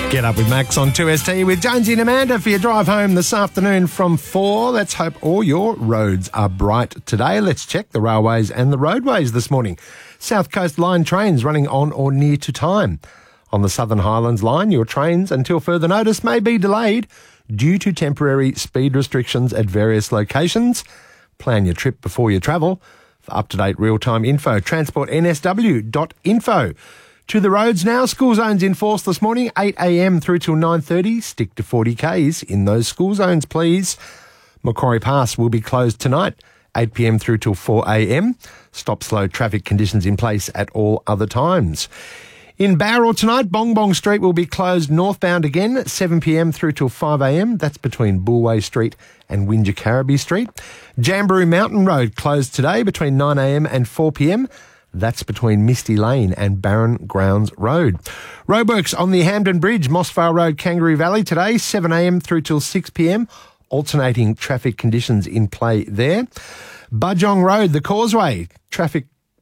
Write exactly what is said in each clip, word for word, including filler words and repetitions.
Get up with Max on two S T with Jonesy and Amanda for your drive home this afternoon from four. Let's hope all your roads are bright today. Let's check the railways and the roadways this morning. South Coast Line trains running on or near to time. On the Southern Highlands line, your trains, until further notice, may be delayed due to temporary speed restrictions at various locations. Plan your trip before you travel. For up-to-date real-time info, transport n s w dot info. To the roads now. School zones in force this morning, eight a m through till nine thirty. Stick to forty kays in those school zones, please. Macquarie Pass will be closed tonight, eight p m through till four a m. Stop slow traffic conditions in place at all other times. In Bowral tonight, Bong Bong Street will be closed northbound again, seven p m through till five a m. That's between Bulway Street and Wingecarribee Street. Jamberoo Mountain Road closed today between nine a m and four p m. That's between Misty Lane and Barron Grounds Road. Roadworks on the Hampden Bridge, Mossvale Road, Kangaroo Valley today, seven a m through till six p m. Alternating traffic conditions in play there. Budjong Road, the Causeway, traffic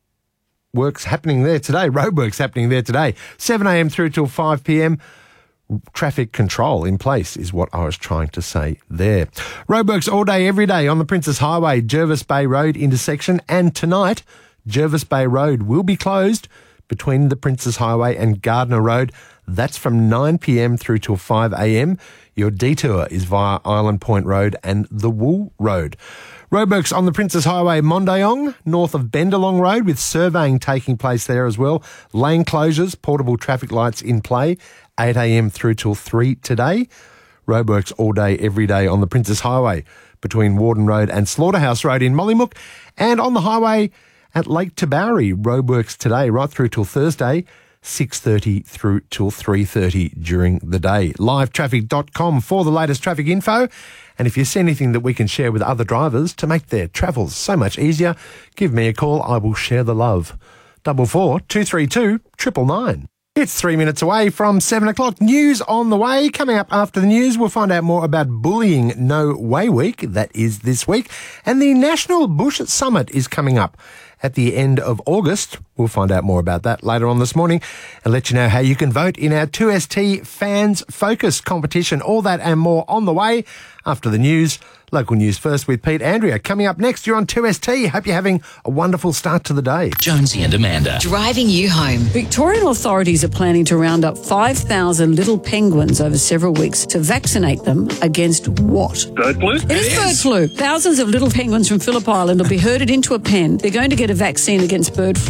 works happening there today. Roadworks happening there today, seven a m through till five p m. Traffic control in place is what I was trying to say there. Roadworks all day, every day on the Princes Highway, Jervis Bay Road intersection, and tonight, Jervis Bay Road will be closed between the Princes Highway and Gardner Road. That's from nine p m through till five a m. Your detour is via Island Point Road and the Wool Road. Roadworks on the Princes Highway, Mondayong, north of Bendalong Road, with surveying taking place there as well. Lane closures, portable traffic lights in play, eight a m through till three today. Roadworks all day, every day on the Princes Highway between Warden Road and Slaughterhouse Road in Mollymook, and on the highway at Lake Tabourie. Roadworks today right through till Thursday, six thirty through till three thirty during the day. live traffic dot com for the latest traffic info. And if you see anything that we can share with other drivers to make their travels so much easier, give me a call. I will share the love. Double four two three two triple nine. It's three minutes away from seven o'clock. News on the way. Coming up after the news, we'll find out more about Bullying No Way Week. That is this week. And the National Bush Summit is coming up at the end of August. We'll find out more about that later on this morning and let you know how you can vote in our two S T Fans Focus competition. All that and more on the way after the news. Local news first with Pete Andrea. Coming up next, you're on two S T. Hope you're having a wonderful start to the day. Jonesy and Amanda. Driving you home. Victorian authorities are planning to round up five thousand little penguins over several weeks to vaccinate them against what? Bird flu? It is bird flu. Thousands of little penguins from Phillip Island will be herded into a pen. They're going to get a vaccine against bird flu.